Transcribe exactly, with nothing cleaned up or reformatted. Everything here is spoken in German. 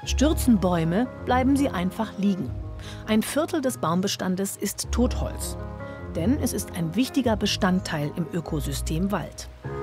Stürzen Bäume, bleiben sie einfach liegen. Ein Viertel des Baumbestandes ist Totholz. Denn es ist ein wichtiger Bestandteil im Ökosystem Wald.